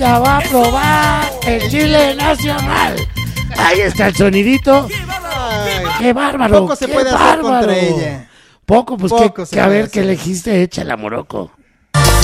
Ya va a probar el chile nacional. Ahí está el sonidito. Ay, ¡Qué bárbaro! poco se ¡Qué puede hacer bárbaro! contra ella. Poco, pues Poco se que a puede ver, ¿qué hacer. elegiste? Échala, Morocco.